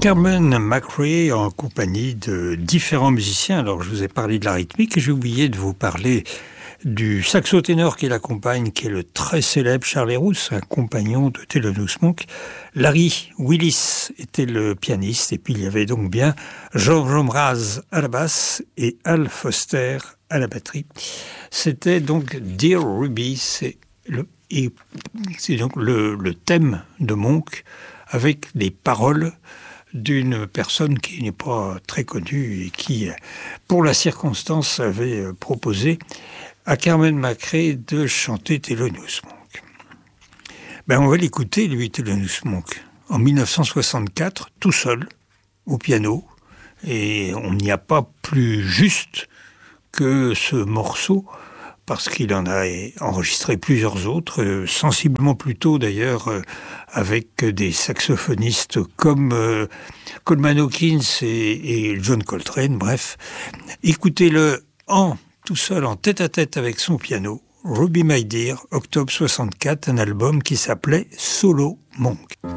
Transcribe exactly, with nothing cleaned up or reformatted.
Carmen McRae en compagnie de différents musiciens. Alors, je vous ai parlé de la rythmique et j'ai oublié de vous parler du saxo-ténor qui l'accompagne, qui est le très célèbre Charlie Rousse, un compagnon de Thelonious Monk. Larry Willis était le pianiste, et puis il y avait donc bien George Omraz à la basse et Al Foster à la batterie. C'était donc Dear Ruby, c'est, le, et c'est donc le, le thème de Monk avec des paroles d'une personne qui n'est pas très connue et qui, pour la circonstance, avait proposé à Carmen McRae de chanter Thelonious Monk. Ben, on va l'écouter, lui, Thelonious Monk, en dix-neuf cent soixante-quatre, tout seul, au piano, et on n'y a pas plus juste que ce morceau, parce qu'il en a enregistré plusieurs autres, euh, sensiblement plus tôt d'ailleurs, euh, avec des saxophonistes comme euh, Coleman Hawkins et, et John Coltrane, bref. Écoutez-le en tout seul, en tête-à-tête avec son piano, Ruby My Dear, octobre soixante-quatre, un album qui s'appelait Solo Monk.